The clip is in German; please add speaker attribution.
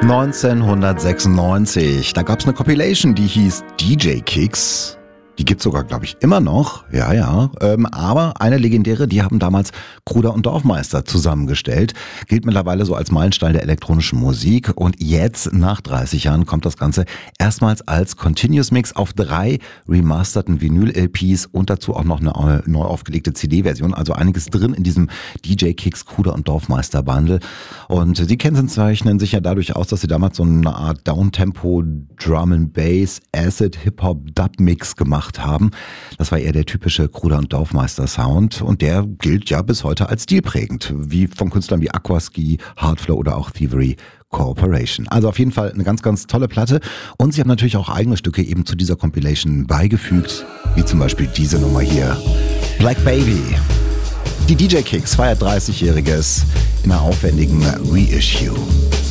Speaker 1: 1996, da gab es eine Compilation, die hieß DJ Kicks. Die gibt's sogar, glaube ich, immer noch. Ja. Aber eine legendäre, die haben damals Kruder und Dorfmeister zusammengestellt. Gilt mittlerweile so als Meilenstein der elektronischen Musik. Und jetzt, nach 30 Jahren, kommt das Ganze erstmals als Continuous Mix auf 3 remasterten Vinyl-LPs und dazu auch noch eine neu aufgelegte CD-Version. Also einiges drin in diesem DJ Kicks Kruder und Dorfmeister Bundle. Und sie kennzeichnen sich ja dadurch aus, dass sie damals so eine Art Downtempo Drum and Bass Acid Hip-Hop Dub Mix gemacht haben. Das war eher der typische Kruder und Dorfmeister Sound und der gilt ja bis heute als stilprägend, wie von Künstlern wie Aquaski, Hardflow oder auch Thievery Corporation. Also auf jeden Fall eine ganz, ganz tolle Platte und sie haben natürlich auch eigene Stücke eben zu dieser Compilation beigefügt, wie zum Beispiel diese Nummer hier, Black Baby. Die DJ Kicks feiert 30-Jähriges in einer aufwendigen Reissue.